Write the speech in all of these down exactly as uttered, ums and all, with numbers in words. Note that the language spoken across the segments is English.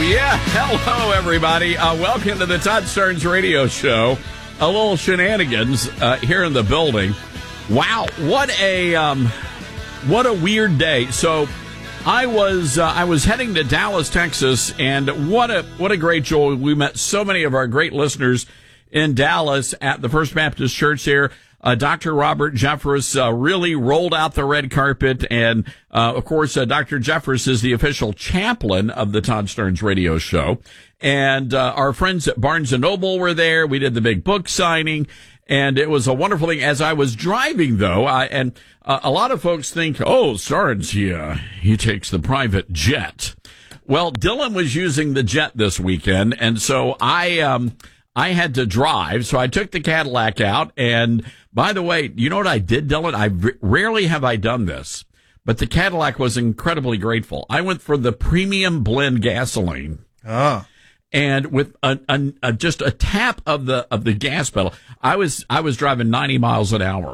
Yeah, hello, everybody. Uh, welcome to the Todd Stearns Radio Show. A little shenanigans uh, here in the building. Wow, what a um, what a weird day. So, I was uh, I was heading to Dallas, Texas, and what a what a great joy. We met so many of our great listeners in Dallas at the First Baptist Church there. Uh, Doctor Robert Jeffress uh, really rolled out the red carpet, and uh, of course, uh, Doctor Jeffress is the official chaplain of the Todd Stearns Radio Show. And uh, our friends at Barnes and Noble were there. We did the big book signing, and it was a wonderful thing. As I was driving, though, I, and uh, a lot of folks think, "Oh, Stearns, he uh, he takes the private jet." Well, Dylan was using the jet this weekend, and so I um I had to drive, so I took the Cadillac out. And by the way, you know what I did, Dylan? I r- rarely have I done this, but the Cadillac was incredibly grateful. I went for the premium blend gasoline. Ah. And with a, a, a, just a tap of the of the gas pedal, I was I was driving ninety miles an hour.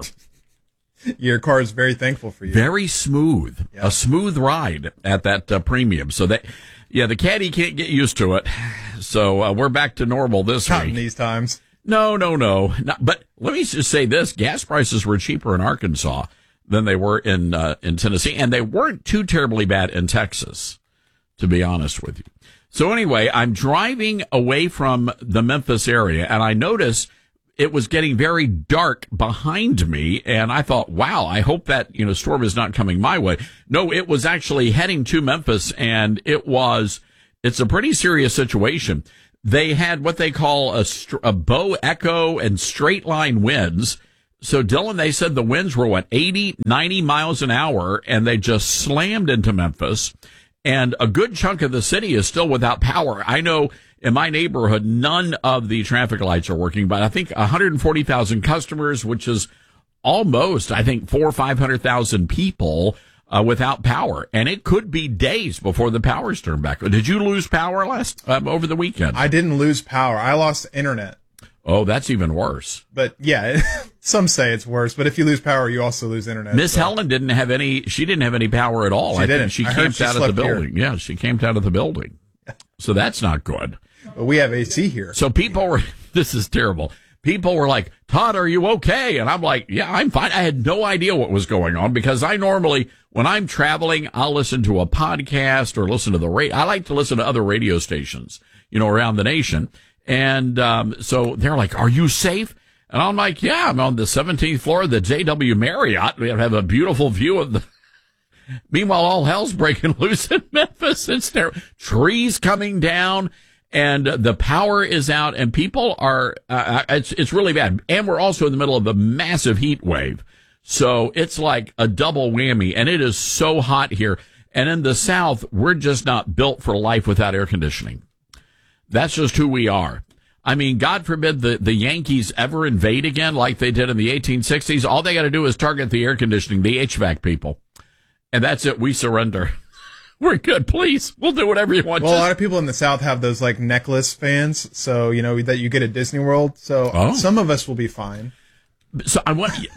Your car is very thankful for you. Very smooth, yeah. A smooth ride at that uh, premium. So that, yeah, the caddy can't get used to it. So uh, we're back to normal this Not week. in these times. No, no, no. Not, but let me just say this: gas prices were cheaper in Arkansas than they were in uh, in Tennessee, and they weren't too terribly bad in Texas, to be honest with you. So anyway, I'm driving away from the Memphis area, and I notice it was getting very dark behind me, and I thought, wow, I hope that, you know, storm is not coming my way. No, it was actually heading to Memphis, and it was, it's a pretty serious situation. They had what they call a, a bow echo and straight line winds. So, Dylan, they said the winds were, what, eighty, ninety miles an hour, and they just slammed into Memphis. And a good chunk of the city is still without power. I know in my neighborhood, none of the traffic lights are working, but I think one hundred forty thousand customers, which is almost, I think, four or five hundred thousand people uh, without power. And it could be days before the power's turned back. Did you lose power last um, over the weekend? I didn't lose power. I lost internet. Oh, that's even worse. But yeah, some say it's worse. But if you lose power, you also lose internet. Miss so. Helen didn't have any. She didn't have any power at all. She I didn't. Think she I heard camped she out of the slept here. building. Yeah, she camped out of the building. So that's not good. But we have A C here. So people were. This is terrible. People were like, "Todd, are you okay?" And I'm like, "Yeah, I'm fine." I had no idea what was going on because I normally, when I'm traveling, I'll listen to a podcast or listen to the radio. I like to listen to other radio stations, you know, around the nation. And um, so they're like, "Are you safe?" And I'm like, "Yeah, I'm on the seventeenth floor of the J W Marriott. We have a beautiful view of the." Meanwhile, all hell's breaking loose in Memphis. It's there, trees coming down, and the power is out, and people are. Uh, it's it's really bad. And we're also in the middle of a massive heat wave, so it's like a double whammy. And it is so hot here. And in the South, we're just not built for life without air conditioning. That's just who we are. I mean, God forbid the, the Yankees ever invade again like they did in the eighteen sixties. All they got to do is target the air conditioning, the H V A C people. And that's it. We surrender. We're good. Please. We'll do whatever you want. Well, Just... a lot of people in the South have those, like, necklace fans. So, you know, that you get at Disney World. So oh. some of us will be fine. So I want you...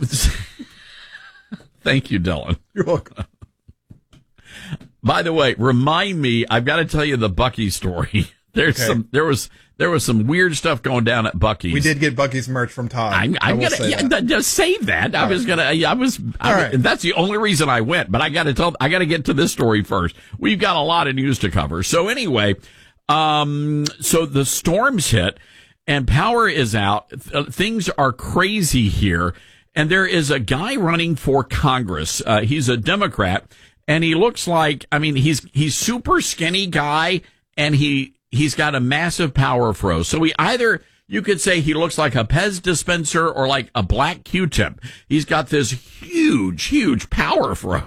Thank you, Dylan. You're welcome. By the way, remind me, I've got to tell you the Bucky story. There's Okay. some, there was, there was some weird stuff going down at Bucky's. We did get Bucky's merch from Todd. I'm, I'm gonna say yeah, that. th- just save that. I All was right. gonna, I was, I, All right. and that's the only reason I went. But I got to tell, I got to get to this story first. We've got a lot of news to cover. So anyway, um, so the storms hit and power is out. Th- things are crazy here, and there is a guy running for Congress. Uh, he's a Democrat, and he looks like, I mean, he's he's super skinny guy, and he. He's got a massive power fro. So he either, you could say he looks like a Pez dispenser or like a black Q-tip. He's got this huge, huge power fro.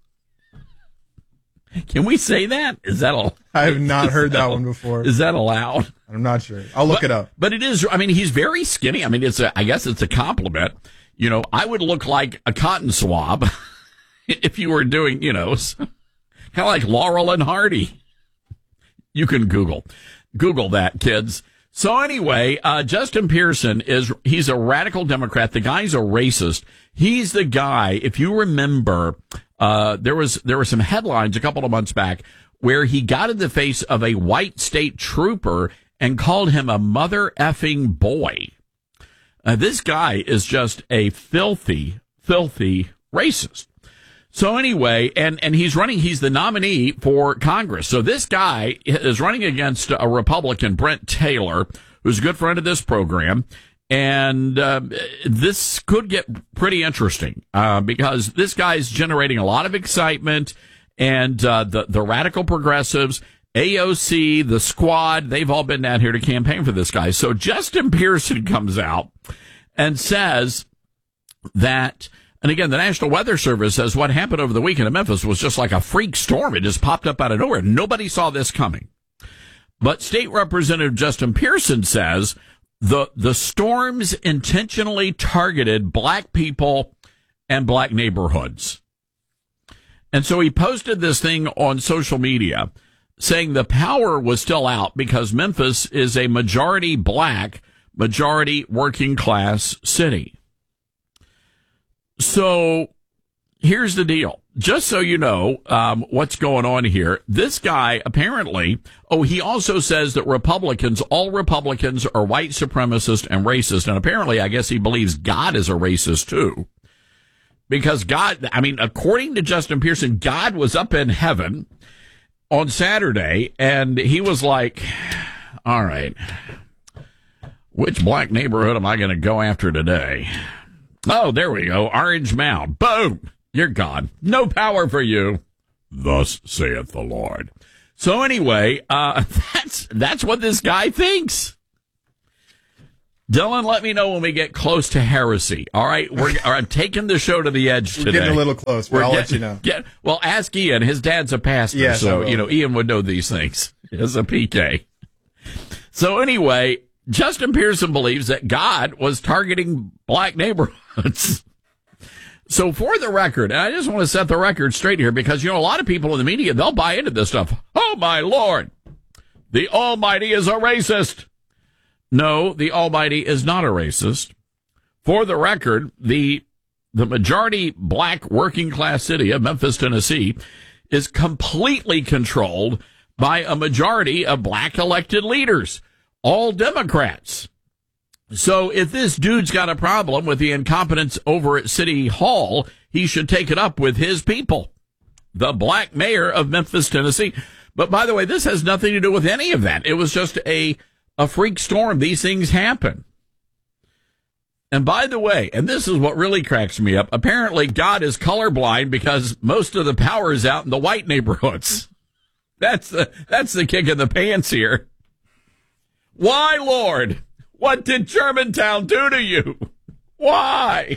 Can we say that? Is that all? I have not heard that one before. Is that allowed? I'm not sure. I'll look but, it up. But it is, I mean, he's very skinny. I mean, it's a, I guess it's a compliment. You know, I would look like a cotton swab if you were doing, you know, kind of like Laurel and Hardy. You can Google. Google that, kids. So anyway, uh, Justin Pearson is, he's a radical Democrat. The guy's a racist. He's the guy, if you remember, uh, there was, there were some headlines a couple of months back where he got in the face of a white state trooper and called him a mother effing boy. Uh, this guy is just a filthy, filthy racist. So anyway, and, and he's running, he's the nominee for Congress. So this guy is running against a Republican, Brent Taylor, who's a good friend of this program. And uh, this could get pretty interesting uh, because this guy's generating a lot of excitement. And uh, the, the radical progressives, A O C, the Squad, they've all been down here to campaign for this guy. So Justin Pearson comes out and says that, and again, the National Weather Service says what happened over the weekend in Memphis was just like a freak storm. It just popped up out of nowhere. Nobody saw this coming. But State Representative Justin Pearson says the the storms intentionally targeted black people and black neighborhoods. And so he posted this thing on social media saying the power was still out because Memphis is a majority black, majority working class city. So here's the deal. Just so you know um, what's going on here, this guy apparently, oh, he also says that Republicans, all Republicans are white supremacist and racist. And apparently, I guess he believes God is a racist too. Because God, I mean, according to Justin Pearson, God was up in heaven on Saturday and he was like, all right, which black neighborhood am I going to go after today? Oh, there we go. Orange Mound. Boom. You're gone. No power for you. Thus saith the Lord. So anyway, uh, that's, that's what this guy thinks. Dylan, let me know when we get close to heresy. All right. We're, I'm taking the show to the edge today. We're getting a little close, but I'll getting, let you know. Get, well, ask Ian. His dad's a pastor. Yes, so, you know, Ian would know these things as a P K. So anyway, Justin Pearson believes that God was targeting black neighborhoods. So for the record, and I just want to set the record straight here because, you know, a lot of people in the media, they'll buy into this stuff. Oh, my Lord, the Almighty is a racist. No, the Almighty is not a racist. For the record, the the majority black working class city of Memphis, Tennessee, is completely controlled by a majority of black elected leaders, all Democrats. So if this dude's got a problem with the incompetence over at City Hall, he should take it up with his people, the black mayor of Memphis, Tennessee. But by the way, this has nothing to do with any of that. It was just a, a freak storm. These things happen. And by the way, and this is what really cracks me up, apparently God is colorblind because most of the power is out in the white neighborhoods. That's the, that's the kick in the pants here. Why, Lord? What did Germantown do to you? Why?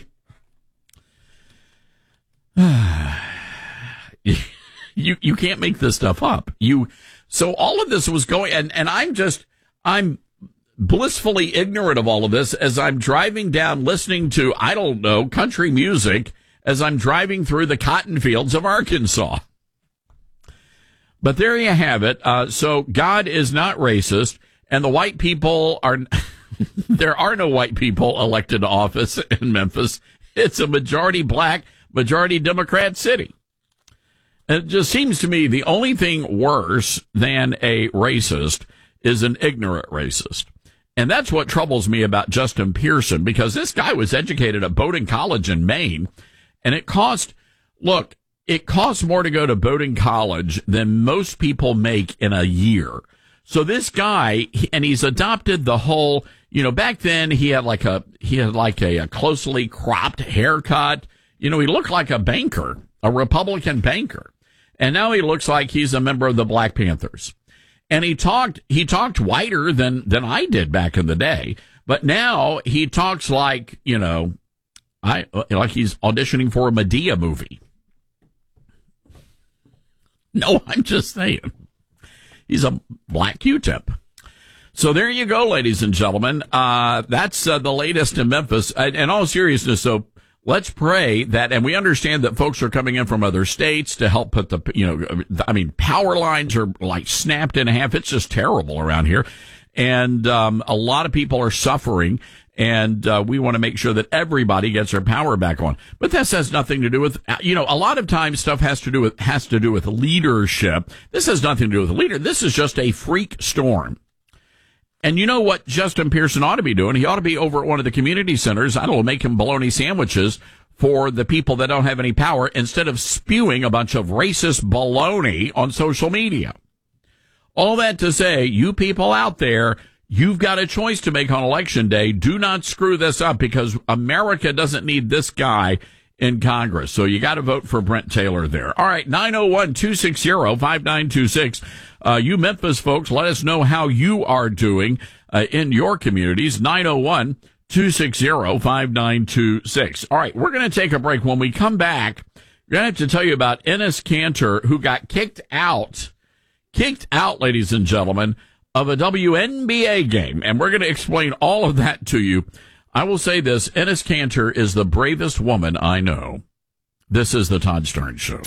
you you can't make this stuff up. You so all of this was going, and, and I'm just I'm blissfully ignorant of all of this as I'm driving down listening to, I don't know, country music as I'm driving through the cotton fields of Arkansas. But there you have it. Uh, so God is not racist, and the white people are. There are no white people elected to office in Memphis. It's a majority black, majority Democrat city. And it just seems to me the only thing worse than a racist is an ignorant racist. And that's what troubles me about Justin Pearson, because this guy was educated at Bowdoin College in Maine, and it cost, look, it costs more to go to Bowdoin College than most people make in a year. So this guy, and he's adopted the whole, you know, back then he had like a, he had like a, a closely cropped haircut. You know, he looked like a banker, a Republican banker. And now he looks like he's a member of the Black Panthers. And he talked, he talked whiter than, than I did back in the day. But now he talks like, you know, I, like he's auditioning for a Medea movie. No, I'm just saying. He's a black Q-tip. So there you go, ladies and gentlemen. Uh, that's uh, the latest in Memphis. In, in all seriousness, so let's pray that, and we understand that folks are coming in from other states to help put the, you know, I mean, power lines are like snapped in half. It's just terrible around here. And um, a lot of people are suffering. And uh, we want to make sure that everybody gets their power back on. But this has nothing to do with, you know, a lot of times stuff has to do with, has to do with leadership. This has nothing to do with a leader. This is just a freak storm. And you know what Justin Pearson ought to be doing? He ought to be over at one of the community centers, I don't know, making bologna sandwiches for the people that don't have any power instead of spewing a bunch of racist baloney on social media. All that to say, you people out there, you've got a choice to make on Election Day. Do not screw this up because America doesn't need this guy in Congress. So you got to vote for Brent Taylor there. All right, nine oh one, two six zero, five nine two six. Uh, you Memphis folks, let us know how you are doing uh, in your communities. nine oh one, two six zero, five nine two six. All right, we're going to take a break. When we come back, we're going to have to tell you about Enes Kanter, who got kicked out, kicked out, ladies and gentlemen, of a W N B A game, and we're going to explain all of that to you. I will say this, Enes Kanter is the bravest woman I know. This is the Todd Starnes Show.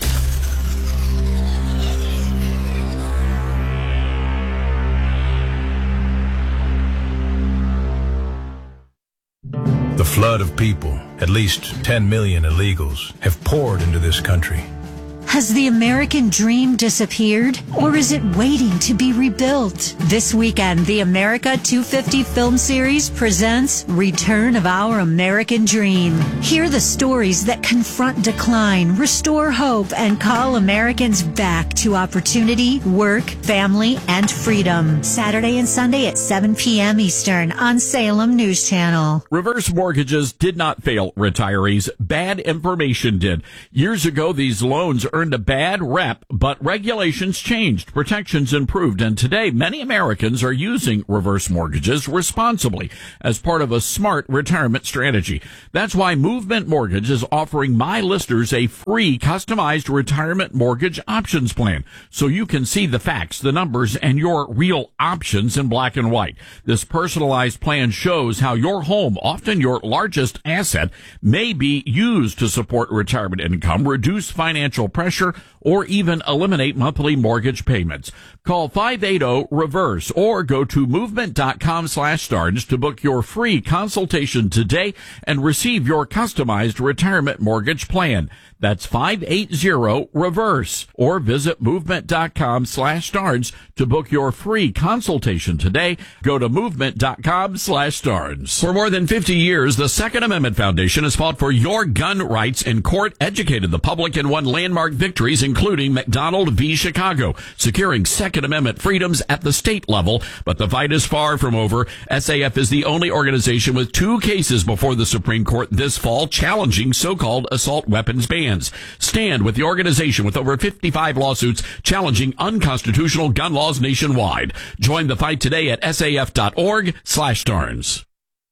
The flood of people, at least ten million illegals, have poured into this country. Has the American dream disappeared, or is it waiting to be rebuilt? This weekend, the America two fifty film series presents Return of Our American Dream. Hear the stories that confront decline, restore hope, and call Americans back to opportunity, work, family, and freedom. Saturday and Sunday at seven p.m. Eastern on Salem News Channel. Reverse mortgages did not fail retirees. Bad information did. Years ago, these loans earned a bad rep, but regulations changed, protections improved, and today many Americans are using reverse mortgages responsibly as part of a smart retirement strategy. That's why Movement Mortgage is offering my listeners a free customized retirement mortgage options plan so you can see the facts, the numbers, and your real options in black and white. This personalized plan shows how your home, often your largest asset, may be used to support retirement income, reduce financial pressure, or even eliminate monthly mortgage payments. Call five eight zero, REVERSE or go to movement.com slash Starnes to book your free consultation today and receive your customized retirement mortgage plan. That's five eight zero, REVERSE or visit movement.com slash Starnes to book your free consultation today. Go to movement.com slash Starnes. For more than fifty years, the Second Amendment Foundation has fought for your gun rights in court, educated the public, and won landmark victories, including McDonald v. Chicago, securing Second Amendment freedoms at the state level. But the fight is far from over. S A F is the only organization with two cases before the Supreme Court this fall challenging so-called assault weapons bans. Stand with the organization with over fifty-five lawsuits challenging unconstitutional gun laws nationwide. Join the fight today at saf.org slash Starnes.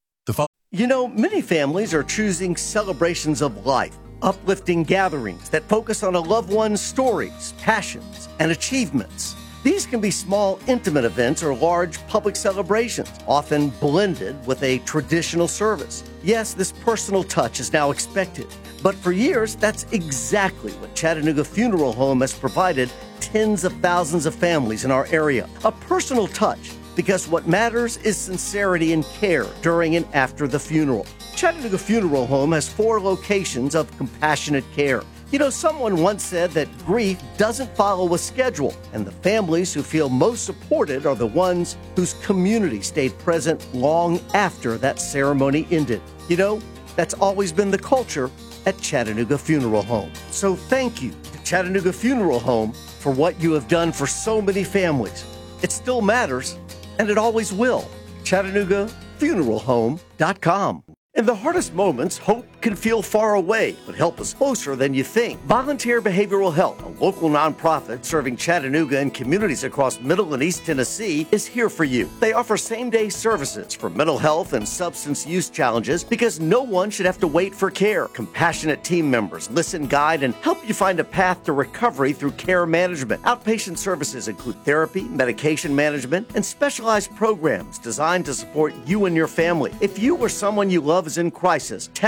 You know, many families are choosing celebrations of life, uplifting gatherings that focus on a loved one's stories, passions, and achievements. These can be small, intimate events or large public celebrations, often blended with a traditional service. Yes, this personal touch is now expected, but for years, that's exactly what Chattanooga Funeral Home has provided tens of thousands of families in our area. A personal touch, because what matters is sincerity and care during and after the funeral. Chattanooga Funeral Home has four locations of compassionate care. You know, someone once said that grief doesn't follow a schedule, and the families who feel most supported are the ones whose community stayed present long after that ceremony ended. You know, that's always been the culture at Chattanooga Funeral Home. So thank you to Chattanooga Funeral Home for what you have done for so many families. It still matters, and it always will. Chattanooga Funeral Home dot com. In the hardest moments, hope can feel far away, but help is closer than you think. Volunteer Behavioral Health, a local nonprofit serving Chattanooga and communities across Middle and East Tennessee, is here for you. They offer same-day services for mental health and substance use challenges because no one should have to wait for care. Compassionate team members listen, guide, and help you find a path to recovery through care management. Outpatient services include therapy, medication management, and specialized programs designed to support you and your family. If you or someone you love is in crisis, text or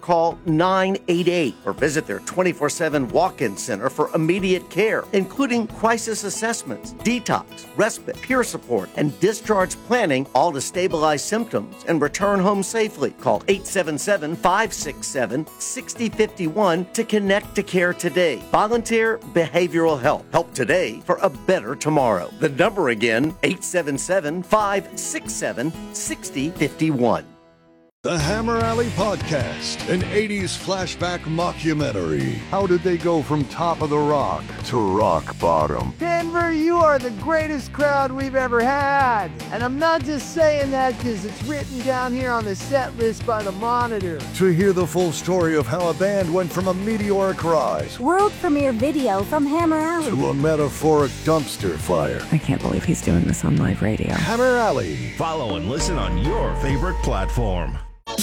call nine eight eight or visit their twenty-four seven walk-in center for immediate care, including crisis assessments, detox, respite, peer support, and discharge planning, all to stabilize symptoms and return home safely. Call eight seven seven, five six seven, six zero five one to connect to care today. Volunteer Behavioral Health. Help today for a better tomorrow. The number again, eight seven seven, five six seven, six zero five one. The Hammer Alley Podcast, an eighties flashback mockumentary. How did they go from top of the rock to rock bottom? Denver, you are the greatest crowd we've ever had. And I'm not just saying that because it's written down here on the set list by the Monitor. To hear the full story of how a band went from a meteoric rise, world premiere video from Hammer Alley, to a metaphoric dumpster fire. I can't believe he's doing this on live radio. Hammer Alley. Follow and listen on your favorite platform.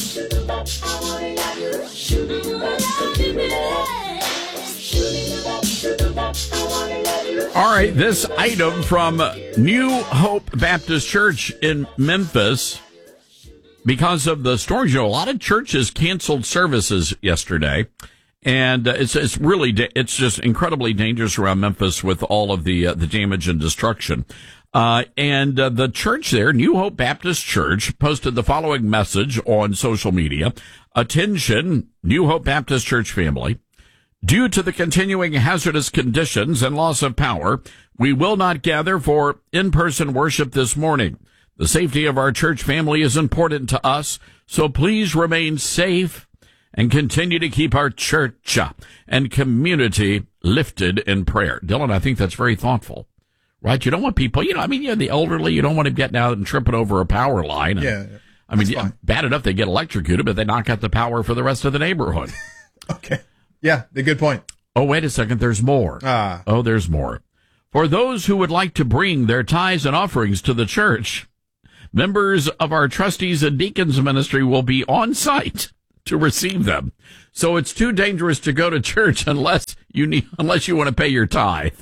All right, this item from New Hope Baptist Church in Memphis. Because of the storms, you know, a lot of churches canceled services yesterday. And uh, it's it's really, da- it's just incredibly dangerous around Memphis with all of the uh, the damage and destruction. Uh, and uh, the church there, New Hope Baptist Church, posted the following message on social media. Attention, New Hope Baptist Church family. Due to the continuing hazardous conditions and loss of power, we will not gather for in-person worship this morning. The safety of our church family is important to us, so please remain safe and continue to keep our church and community lifted in prayer. Dylan, I think that's very thoughtful. Right? You don't want people, you know, I mean, you're the elderly, you don't want them getting out and tripping over a power line. And, yeah. I mean, yeah, bad enough they get electrocuted, but they knock out the power for the rest of the neighborhood. Okay. Yeah, the good point. Oh, wait a second. There's more. Ah. Oh, there's more. For those who would like to bring their tithes and offerings to the church, members of our trustees and deacons ministry will be on site to receive them. So it's too dangerous to go to church unless you need, unless you want to pay your tithe.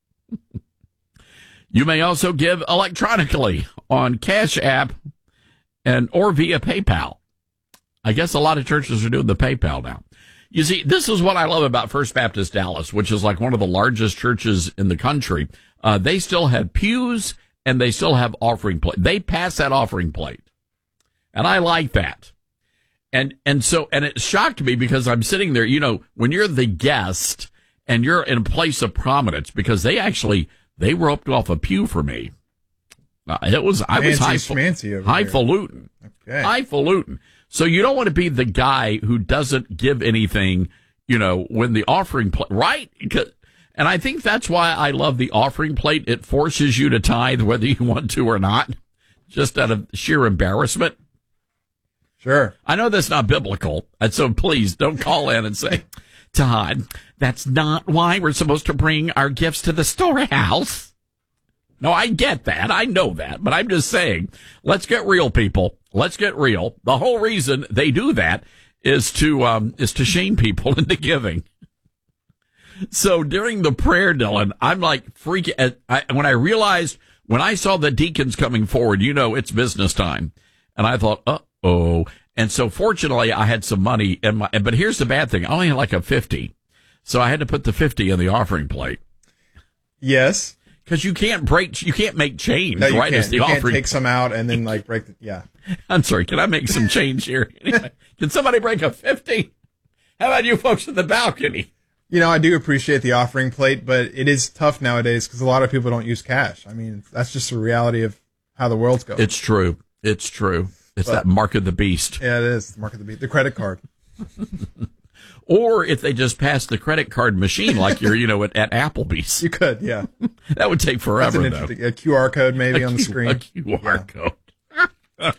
You may also give electronically on Cash App and or via PayPal. I guess a lot of churches are doing the PayPal now. You see, this is what I love about First Baptist Dallas, which is like one of the largest churches in the country. Uh, they still have pews and they still have offering plate. They pass that offering plate. And I like that. And, and so, and it shocked me because I'm sitting there, you know, when you're the guest and you're in a place of prominence, because they actually, they roped off a pew for me. Uh, it was, I was high, highfalutin. Okay. Highfalutin. So you don't want to be the guy who doesn't give anything, you know, when the offering plate, right? And I think that's why I love the offering plate. It forces you to tithe whether you want to or not, just out of sheer embarrassment. Sure. I know that's not biblical, and so please don't call in and say, Todd, that's not why we're supposed to bring our gifts to the storehouse. No, I get that. I know that. But I'm just saying, let's get real, people. Let's get real. The whole reason they do that is to um, is to shame people into giving. So during the prayer, Dylan, I'm like freaking. I, when I realized, when I saw the deacons coming forward, you know, it's business time. And I thought, uh-oh. And so fortunately, I had some money in my, but here's the bad thing. I only had like a fifty. So I had to put the fifty in the offering plate. Yes. Because you can't break, you can't make change, no, you right? Can't. As the you offering. can't take some out and then like break the, yeah. I'm sorry, can I make some change here? Anyway, can somebody break a fifty? How about you folks in the balcony? You know, I do appreciate the offering plate, but it is tough nowadays because a lot of people don't use cash. I mean, that's just the reality of how the world's going. It's true. It's true. It's but, that mark of the beast. Yeah, it is. The mark of the beast. The credit card. Or if they just pass the credit card machine like you're, you know, at, at Applebee's. You could, yeah. That would take forever, That's an though. interesting, a Q R code maybe a on the Q, screen. A Q R yeah. code.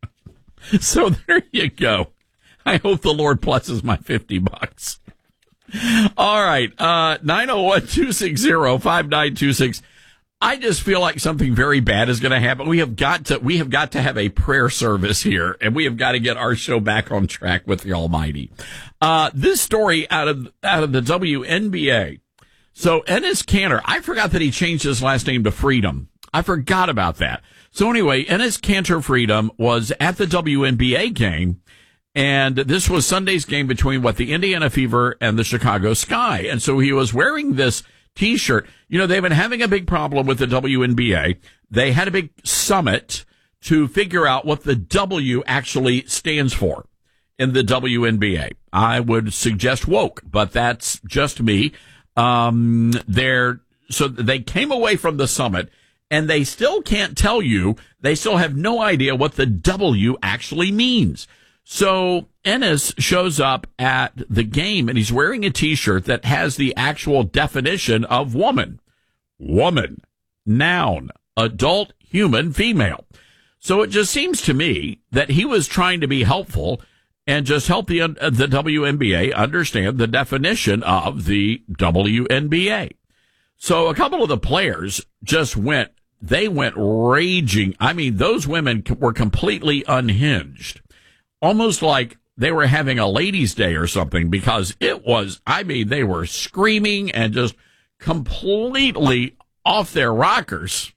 So there you go. I hope the Lord blesses my fifty bucks. All right. Uh, nine oh one, two six zero, five nine two six. I just feel like something very bad is going to happen. We have got to, we have got to have a prayer service here, and we have got to get our show back on track with the Almighty. Uh, this story out of, out of the W N B A. So Enes Kanter, I forgot that he changed his last name to Freedom. I forgot about that. So anyway, Enes Kanter Freedom was at the W N B A game, And this was Sunday's game between what the Indiana Fever and the Chicago Sky. And so he was wearing this T-shirt. You know, they've been having a big problem with the W N B A. They had a big summit to figure out what the W actually stands for in the W N B A. I would suggest woke, but that's just me. Um, they're, so they came away from the summit and they still can't tell you. They still have no idea what the W actually means. So Ennis shows up at the game and he's wearing a T-shirt that has the actual definition of woman. Woman, noun, adult, human, female. So it just seems to me that he was trying to be helpful and just help the uh, the W N B A understand the definition of the W N B A. So a couple of the players just went, they went raging. I mean, those women were completely unhinged. Almost like they were having a ladies' day or something, because it was, I mean, they were screaming and just completely off their rockers.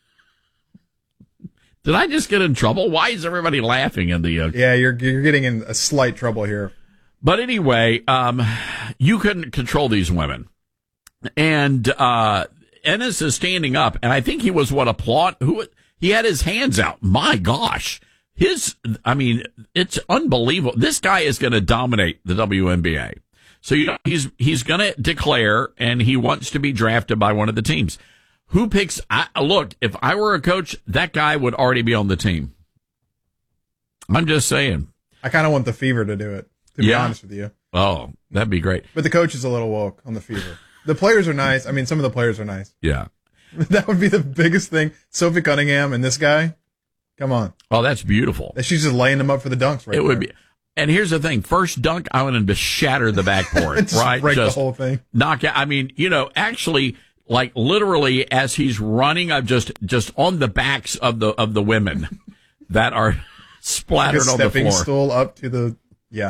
Did I just get in trouble? Why is everybody laughing in the... Uh... Yeah, you're you're getting in a slight trouble here. But anyway, um, you couldn't control these women. And uh, Ennis is standing up, and I think he was what, applaud... Who, he had his hands out. My gosh. His, I mean, it's unbelievable. This guy is going to dominate the W N B A. So you know, he's he's going to declare, and he wants to be drafted by one of the teams. Who picks? I, look, if I were a coach, that guy would already be on the team. I'm just saying. I kind of want the Fever to do it, to be yeah. honest with you. Oh, that'd be great. But the coach is a little woke on the Fever. The players are nice. I mean, some of the players are nice. Yeah. That would be the biggest thing. Sophie Cunningham and this guy. Come on. Oh, that's beautiful. She's just laying them up for the dunks right It there. would be. And here's the thing. First dunk, I want him to shatter the backboard, just right? break just the whole thing. Knock out. I mean, you know, actually, like literally as he's running, I'm just, just on the backs of the, of the women that are splattered like a on the stepping floor. stool up to the, yeah.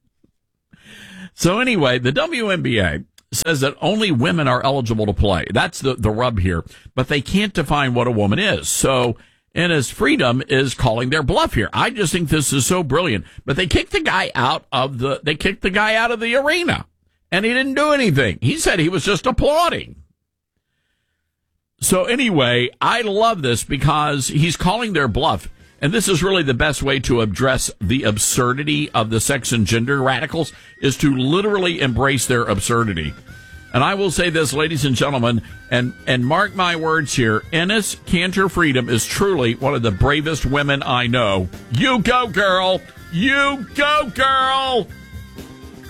So anyway, the W N B A says that only women are eligible to play. That's the, the rub here, but they can't define what a woman is. So, Ennis Freedom is calling their bluff here. I just think this is so brilliant. But they kicked the guy out of the, they kicked the guy out of the arena. And he didn't do anything. He said he was just applauding. So anyway, I love this because he's calling their bluff. And this is really the best way to address the absurdity of the sex and gender radicals, is to literally embrace their absurdity. And I will say this, ladies and gentlemen, and, and mark my words here, Ennis Cantor Freedom is truly one of the bravest women I know. You go, girl! You go, girl!